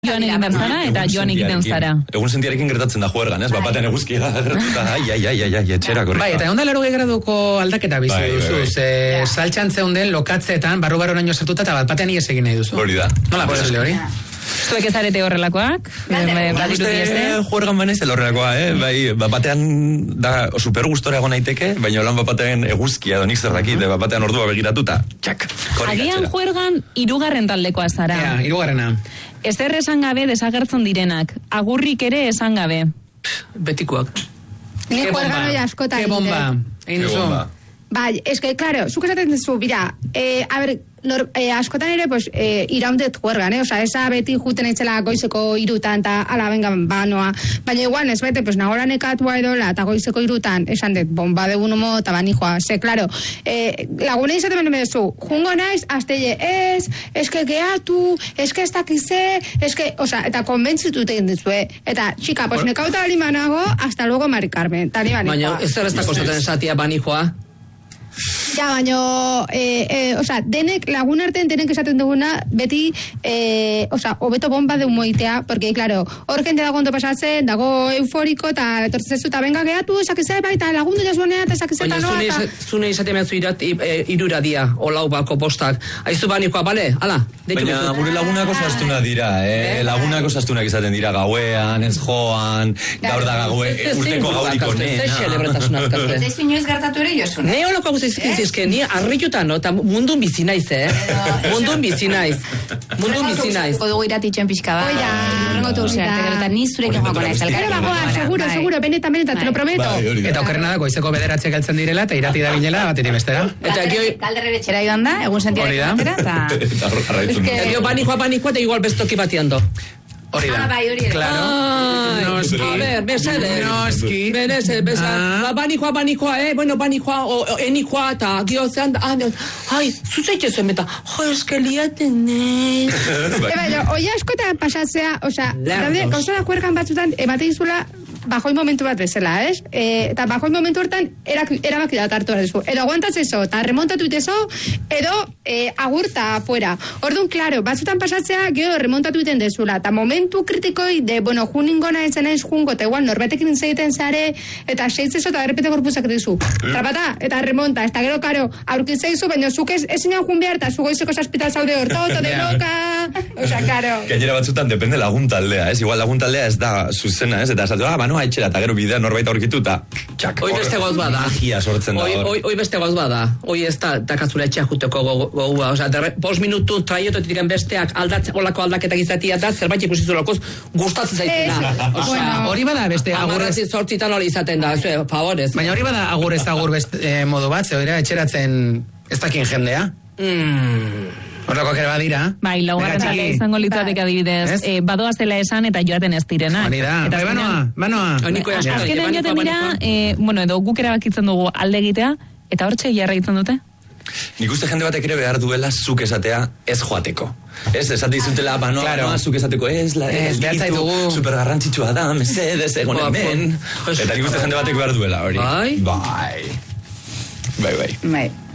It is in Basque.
Joan egiten zara eta joan egiten zara. Egun sentiarekin gertatzen da juergan, ez? Bapatean eguzkia gertatzen da, etxera korrika. Bai, eta egon da 80 graduko aldaketa bizi duzu. Saltxan zeunden lokatzeetan, barru-barroraino sartuta eta bapatean ies egin nahi duzu. Hori da. Nola posible hori? Zuek ez arete horrelakoak? Juergan banez horrelakoa, bai, bapatean da super gustora egon naiteke, baina lan bapatean eguzkia donik zer dakit, bapatean ordua begiratuta, txak, agian juergan 3. taldekoa zara. Ja, 3. Ezer esan gabe desagertzen direnak, agurrik ere esan gabe. Betikoak. Ni juergan hori askotan. Ke bomba. Egin duzu. Bai, eske, claro, zuk esaten duzu, bira, a ver, askotan ere, pues, iraundet juergan, oza, esa beti juten eitzela goizeko 3 eta ala bengan banoa, baina igual, ez bete, pues, nagora nekatua edola, eta goizeko 3 esan dut, bomba de unumo, eta bani joa, claro, lagune izaten bene duzu, jungo naiz, azteie, eske geatu, eske ez dakize, eske, oza, eta konbentzitu egin duzu, eta, txika, pues, nekauta bali manago, hasta luego, Mari Carmen, tani bani joa. Baina, ez da kostaten esatia bani joa? Ja, baina, denek, lagun artean denek esaten duguna, beti, hobeto bomba de humoitea, porque, claro, hor jente dago ondo pasatzen, dago euforiko, eta etortzen zu, eta benga gehatu, esakize, baita, lagundu jazbonea, eta esakize, eta noa, eta... Baina, zune izatea mehatzu irura dia, olau bako postak. Aizu banikoa, bale? Hala, deitu baina, guzu. gure lagunak oso astunak dira, lagunak oso astunak izaten dira, gauean, ez joan, gaur da gaue, urteko gauriko nena. Ze xelebretasun azkazte. Ez ez inoiz gertatu ere Josu. Ne holako guztizke, ni arrituta, no? Eta mundun bizi naiz, Mundun bizi naiz. Dugu iratitxen pixka bat. Oida. Rengotu gero eta ni zurekin joako naiz. Pero bagoa, seguro, benetan, te lo prometo. Eta okerrena da, goizeko 9 galtzen direla, eta irati da binela, batetik bestera. Eta Galderrere txera joan da, egun sentiarekin atera, eta gio banikoa, eta igual bestoki batiando. Hori da. Bai, hori ere. Claro. Noski. A ver, besede. Noski. Banikoa, bueno, banikoa, enikoa, eta giozean, zuzaitxe zuen beta, eske liaten nez. Baina, oi askotan pasatzea, gauza da juergan batzutan, ematen izula, bajoi momentu bat bezala, ez? Eta bajoi momentu hortan, erabaki da hartu duzu. Edo aguantatzen zo, eta remontatu itezo, edo agurta afuera. Orduan, claro, batzutan pasatzea, gero remontatu iten dezula. Eta momentu kritikoi, de, juningona etzen naiz jungo, eta igual norbetekin zeiten zare, eta seitzezo, eta errepete gorpuzak dizu. Trapata, eta remonta, eta gero, karo, aurkin zeizu, baina zuk ezinan jun behar, eta zu goizeko saspital zaude hortoto, de loka, oza, karo. Gainera batzutan, depende lagun taldea, ez? Igual lagun taldea ez da zuzena, ez? Eta esatu, banoa etxera, eta gero bidea norbait aurkitu, eta txak. Hoi beste goz bada. Magia sortzen da hor. Hoi beste goz bada. Hoi ez da, dakazula etxea juteko gogoa. Osa, 5 minutu traioto diren besteak olako aldaketak izatia da, zerbait ikusizu lokoz, gustatzen zaitena. Osa, hori bada beste agurrez. Zortzitan hori izaten da, favorez. Baina hori bada agurrez agur modu bat, zehora etxeratzen ez dakin jendea. Horrako kere badira. Bai, laugarren talde izango litzatek adibidez. Badoa zela esan eta joaten ez direnak. Hori da. Bai, banoa. Azkenean joaten dira, edo guk erabakitzen dugu alde egitea, eta hortxe jarraitzen dute? Nik uste jende batek ere behar duela zuk esatea ez joateko. Ez, esate izutela, banoa, zuk esateko ez gitu, super garrantzitsua da, mesedez, egon hemen. Eta nik uste jende batek behar duela, hori. Bai. Bai.